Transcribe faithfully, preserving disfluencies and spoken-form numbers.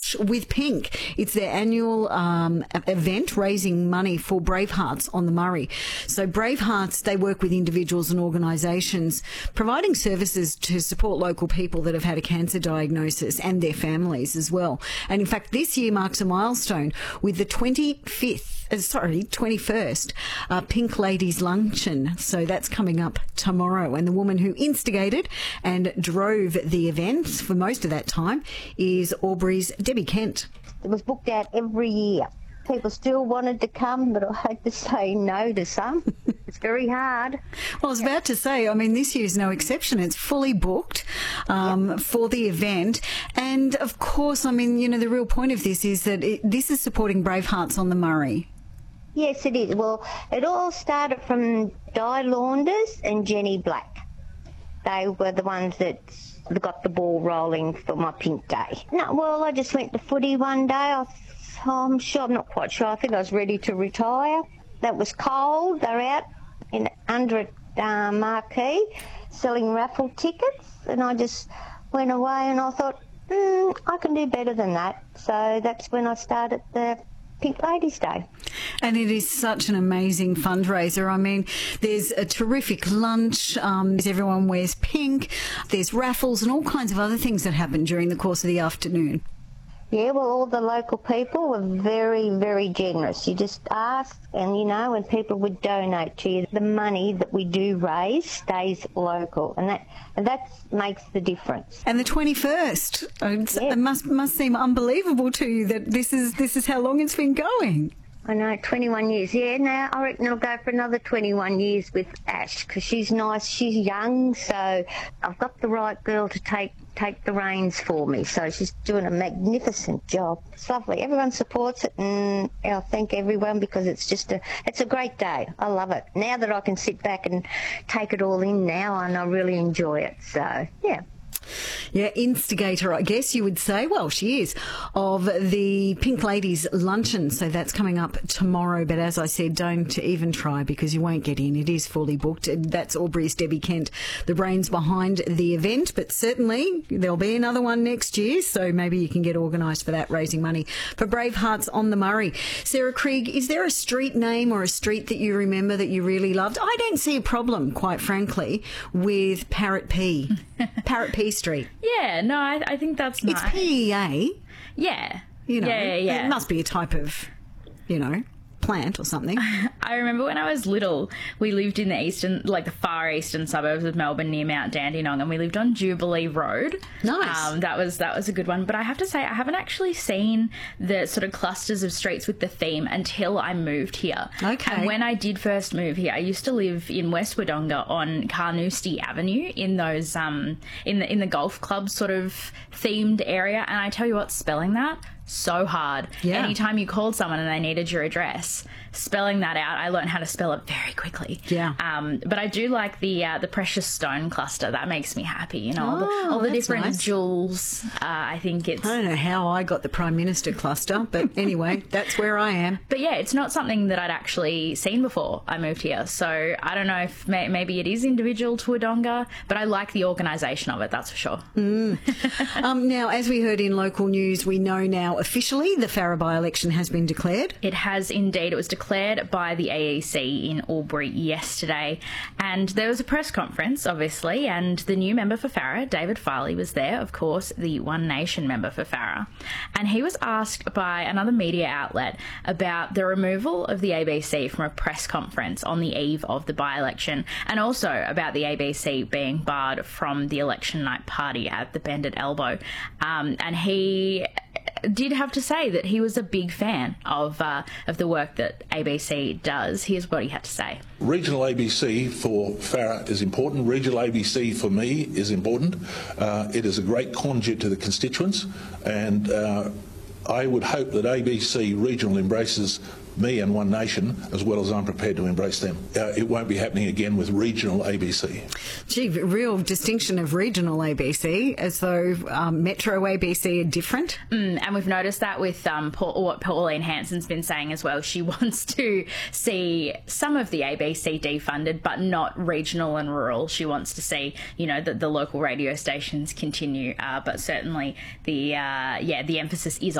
Lunch with Pink. It's their annual um, event raising money for Bravehearts on the Murray. So Bravehearts, they work with individuals and organisations providing services to support local people that have had a cancer diagnosis and their families as well. And in fact, this year marks a milestone with the twenty-fifth Uh, sorry, twenty-first, uh, Pink Ladies Luncheon. So that's coming up tomorrow. And the woman who instigated and drove the events for most of that time is Albury's Debbie Kent. It was booked out every year. People still wanted to come, but I had to say no to some. It's very hard. Well, I was about to say, I mean, this year's no exception. It's fully booked um, yep. for the event. And, of course, I mean, you know, the real point of this is that it, this is supporting Bravehearts on the Murray. Yes, it is. Well, it all started from Di Launders and Jenny Black. They were the ones that got the ball rolling for my Pink Day. No, well, I just went to footy one day. I, I'm sure, I'm not quite sure. I think I was ready to retire. That was cold. They were out in under a uh, marquee selling raffle tickets, and I just went away and I thought, mm, I can do better than that. So that's when I started the Pink Ladies Day. And it is such an amazing fundraiser. I mean, there's a terrific lunch, um, everyone wears pink, there's raffles and all kinds of other things that happen during the course of the afternoon. Yeah, well, all the local people were very, very generous. You just ask and, you know, and people would donate to you. The money that we do raise stays local, and that and that makes the difference. And the twenty-first, it's, yeah. it must must seem unbelievable to you that this is this is how long it's been going. I know, twenty-one years. Yeah, now I reckon it'll go for another twenty-one years with Ash, because she's nice, she's young, so I've got the right girl to take take the reins for me. So she's doing a magnificent job. It's lovely. Everyone supports it, and I thank everyone because it's just a it's a great day. I love it. Now that I can sit back and take it all in now, and I really enjoy it. So, yeah. Yeah, instigator, I guess you would say. Well, she is, of the Pink Ladies Luncheon. So that's coming up tomorrow. But as I said, don't even try because you won't get in. It is fully booked. That's Albury's Debbie Kent, the brains behind the event. But certainly there'll be another one next year. So maybe you can get organised for that, raising money for Bravehearts on the Murray. Sarah Krieg, is there a street name or a street that you remember that you really loved? I don't see a problem, quite frankly, with Parrot P. Parrot P Street. Yeah, no, I, I think that's nice. It's P E A. Yeah. You know, yeah, yeah, yeah. It must be a type of, you know, plant or something. I remember when I was little, we lived in the eastern, like the far eastern suburbs of Melbourne near Mount Dandenong, and we lived on Jubilee Road. Nice. Um, that was that was a good one. But I have to say, I haven't actually seen the sort of clusters of streets with the theme until I moved here. Okay. And when I did first move here, I used to live in West Wodonga on Carnoustie Avenue in those um in the in the golf club sort of themed area. And I tell you what, spelling that, so hard. Yeah. Anytime you called someone and they needed your address, spelling that out, I learned how to spell it very quickly. Yeah. Um, but I do like the uh, the precious stone cluster. That makes me happy. You know, all the, Oh, all the that's different nice. jewels. Uh, I think it's. I don't know how I got the Prime Minister cluster, but anyway, that's where I am. But yeah, it's not something that I'd actually seen before I moved here. So I don't know if may- maybe it is individual to Wodonga, but I like the organisation of it, that's for sure. Mm. um, now, as we heard in local news, we know now officially the Farrer by-election has been declared. It has indeed. It was declared by the A E C in Albury yesterday. And there was a press conference, obviously, and the new member for Farrer, David Farley, was there, of course, the One Nation member for Farrer. And he was asked by another media outlet about the removal of the A B C from a press conference on the eve of the by-election, and also about the A B C being barred from the election night party at the Bend at Elbow. Um, and he did have to say that he was a big fan of uh, of the work that A B C does. Here's what he had to say. Regional A B C for Farrer is important. Regional A B C for me is important. Uh, it is a great conduit to the constituents, and uh, I would hope that A B C Regional embraces me and One Nation as well as I'm prepared to embrace them. Uh, it won't be happening again with regional A B C. Gee, real distinction of regional A B C, as though um, Metro A B C are different. Mm, and we've noticed that with um, Paul, what Pauline Hanson's been saying as well. She wants to see some of the A B C defunded, but not regional and rural. She wants to see, you know, that the local radio stations continue, uh, but certainly the uh, yeah the emphasis is on